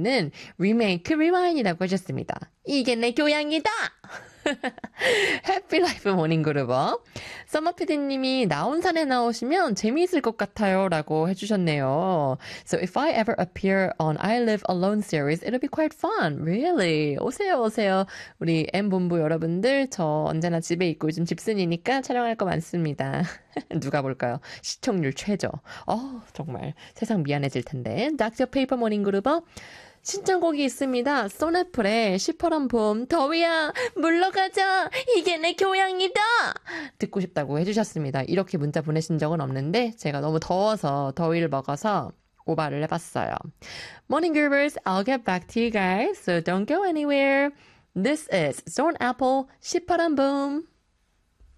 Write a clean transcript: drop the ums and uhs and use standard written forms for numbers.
님은 리메이크 리와인이라고 하셨습니다. 이게 내 교양이다! 해피라이프 모닝그루버. 서머피디님이 나온산에 나오시면 재미있을 것 같아요 라고 해주셨네요. So if I ever appear on I Live Alone series, it'll be quite fun. Really? 오세요 오세요. 우리 M본부 여러분들 저 언제나 집에 있고 요즘 집순이니까 촬영할 거 많습니다. 누가 볼까요? 시청률 최저. 정말 세상 미안해질 텐데. 닥터 페이퍼 모닝그루버. 신청곡이 있습니다. 소네플의 시퍼런 봄. 더위야 물러가자. 이게 내 교양이다. 듣고 싶다고 해주셨습니다. 이렇게 문자 보내신 적은 없는데 제가 너무 더워서 더위를 먹어서 오바를 해봤어요. Morning Groovers, I'll get back to you guys. So don't go anywhere. This is Zone Apple 시퍼런 봄.